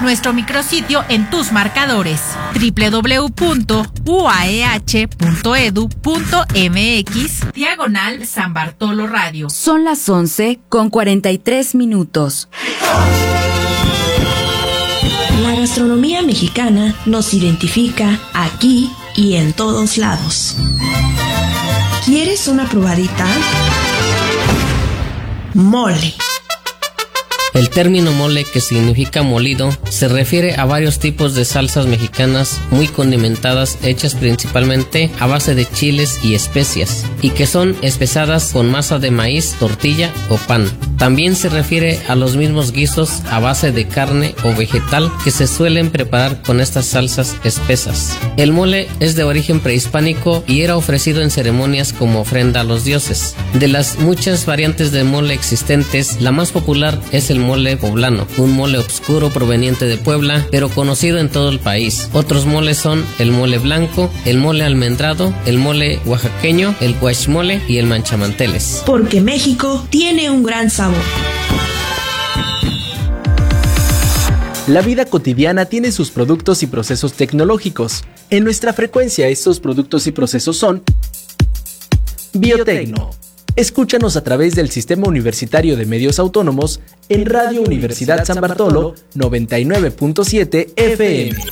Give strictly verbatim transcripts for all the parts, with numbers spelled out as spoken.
nuestro micrositio en tus marcadores doble u doble u doble u punto u a e h punto e d u punto m x diagonal San Bartolo Radio. Son las once con cuarenta y tres minutos. La gastronomía mexicana nos identifica aquí y en todos lados. ¿Quieres una probadita? Mole. El término mole, que significa molido, se refiere a varios tipos de salsas mexicanas muy condimentadas, hechas principalmente a base de chiles y especias, y que son espesadas con masa de maíz, tortilla o pan. También se refiere a los mismos guisos a base de carne o vegetal que se suelen preparar con estas salsas espesas. El mole es de origen prehispánico y era ofrecido en ceremonias como ofrenda a los dioses. De las muchas variantes de mole existentes, la más popular es el mole poblano, un mole oscuro proveniente de Puebla, pero conocido en todo el país. Otros moles son el mole blanco, el mole almendrado, el mole oaxaqueño, el guachmole y el manchamanteles. Porque México tiene un gran sabor. La vida cotidiana tiene sus productos y procesos tecnológicos. En nuestra frecuencia, estos productos y procesos son Biotecno. Escúchanos a través del Sistema Universitario de Medios Autónomos en Radio Universidad San Bartolo noventa y nueve punto siete F M.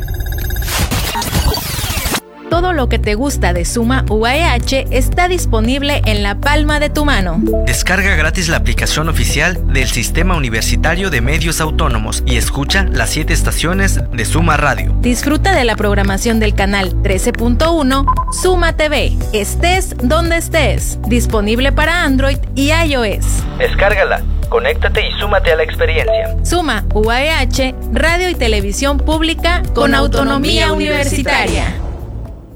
Todo lo que te gusta de Suma U A E H está disponible en la palma de tu mano. Descarga gratis la aplicación oficial del Sistema Universitario de Medios Autónomos y escucha las siete estaciones de Suma Radio. Disfruta de la programación del canal trece punto uno Suma T V. Estés donde estés. Disponible para Android y iOS. Descárgala, conéctate y súmate a la experiencia. Suma U A E H, radio y televisión pública con, con autonomía, autonomía universitaria. universitaria.